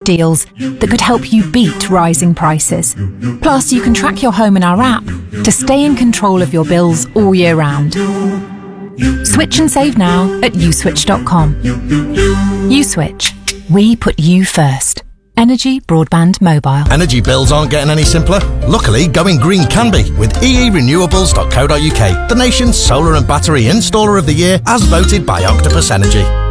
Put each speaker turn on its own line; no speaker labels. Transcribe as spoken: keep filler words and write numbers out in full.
deals that could help you beat rising prices. Plus, you can track your home in our app to stay in control of your bills all year round. Switch and save now at u switch dot com. Uswitch. We put you first. Energy Broadband Mobile.
Energy bills aren't getting any simpler. Luckily, going green can be with e e renewables dot co dot u k, the nation's solar and battery installer of the year as voted by Octopus Energy.